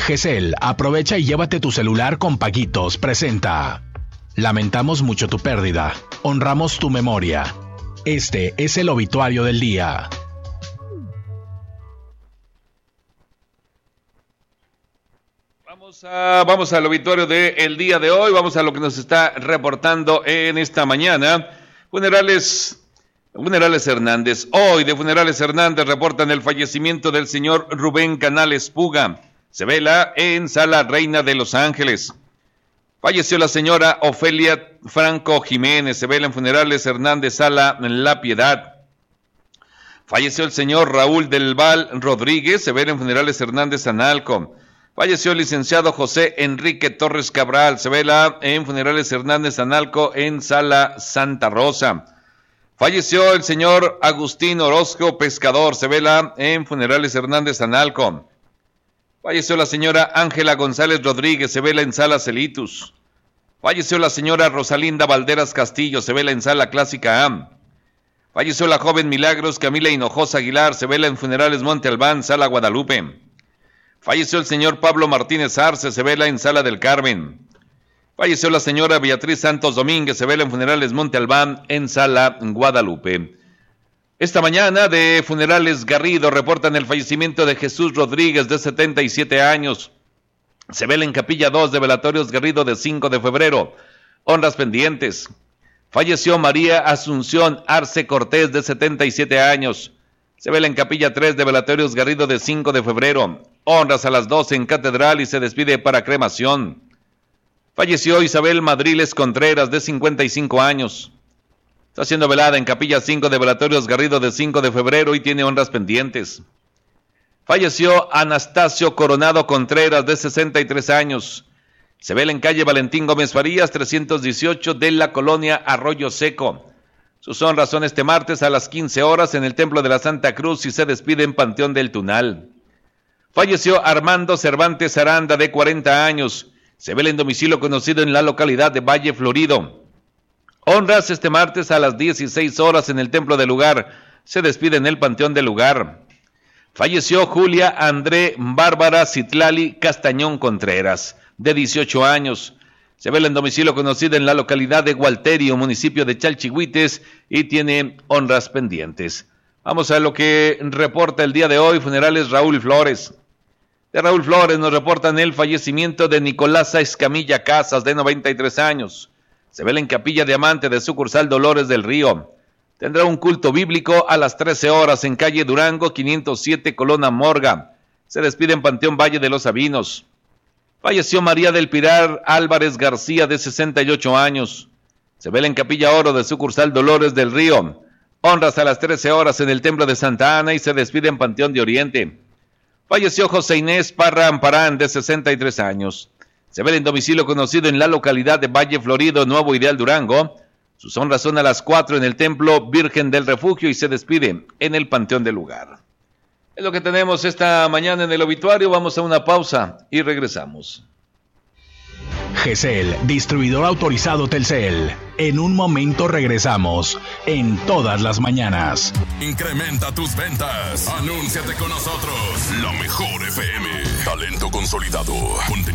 GESEL, aprovecha y llévate tu celular con paguitos. Presenta. Lamentamos mucho tu pérdida. Honramos tu memoria. Este es el obituario del día. Vamos al obituario del día de hoy. Vamos a lo que nos está reportando en esta mañana. Funerales Hernández. Hoy de Funerales Hernández reportan el fallecimiento del señor Rubén Canales Puga. Se vela en Sala Reina de Los Ángeles. Falleció la señora Ofelia Franco Jiménez. Se vela en Funerales Hernández, Sala La Piedad. Falleció el señor Raúl del Val Rodríguez. Se vela en Funerales Hernández, Analco. Falleció el licenciado José Enrique Torres Cabral. Se vela en Funerales Hernández, Analco, en Sala Santa Rosa. Falleció el señor Agustín Orozco Pescador. Se vela en Funerales Hernández, Analco. Falleció la señora Ángela González Rodríguez. Se vela en Sala Celitus. Falleció la señora Rosalinda Valderas Castillo. Se vela en Sala Clásica A. Falleció la joven Milagros Camila Hinojosa Aguilar. Se vela en Funerales Monte Albán, Sala Guadalupe. Falleció el señor Pablo Martínez Arce. Se vela en Sala del Carmen. Falleció la señora Beatriz Santos Domínguez. Se vela en Funerales Monte Albán, en Sala Guadalupe. Esta mañana de Funerales Garrido reportan el fallecimiento de Jesús Rodríguez, de 77 años. Se vela en Capilla 2 de Velatorios Garrido de 5 de febrero. Honras pendientes. Falleció María Asunción Arce Cortés, de 77 años. Se vela en Capilla 3 de Velatorios Garrido de 5 de febrero. Honras a las 12 en Catedral y se despide para cremación. Falleció Isabel Madriles Contreras, de 55 años. Está siendo velada en Capilla 5 de Velatorios Garrido de 5 de febrero y tiene honras pendientes. Falleció Anastasio Coronado Contreras, de 63 años. Se vela en calle Valentín Gómez Farías, 318 de la colonia Arroyo Seco. Sus honras son este martes a las 15 horas en el Templo de la Santa Cruz y se despide en Panteón del Tunal. Falleció Armando Cervantes Aranda, de 40 años. Se vela en domicilio conocido en la localidad de Valle Florido. Honras este martes a las 16 horas en el Templo del Lugar. Se despide en el Panteón del Lugar. Falleció Julia André Bárbara Citlali Castañón Contreras, de 18 años. Se vela en domicilio conocido en la localidad de Gualterio, municipio de Chalchihuites, y tiene honras pendientes. Vamos a lo que reporta el día de hoy Funerales Raúl Flores. De Raúl Flores nos reportan el fallecimiento de Nicolasa Escamilla Casas, de 93 años. Se vela en Capilla Diamante de sucursal Dolores del Río. Tendrá un culto bíblico a las 13 horas en calle Durango, 507, Colona Morga. Se despide en Panteón Valle de los Sabinos. Falleció María del Pilar Álvarez García, de 68 años. Se vela en Capilla Oro de sucursal Dolores del Río. Honras a las 13 horas en el Templo de Santa Ana y se despide en Panteón de Oriente. Falleció José Inés Parra Amparán, de 63 años. Se vela en domicilio conocido en la localidad de Valle Florido, Nuevo Ideal Durango. Sus honras son a las 4 en el Templo Virgen del Refugio y se despide en el Panteón del Lugar. Es lo que tenemos esta mañana en el obituario. Vamos a una pausa y regresamos. GESEL, distribuidor autorizado Telcel. En un momento regresamos, en todas las mañanas. Incrementa tus ventas. Anúnciate con nosotros. La mejor FM. Talento consolidado.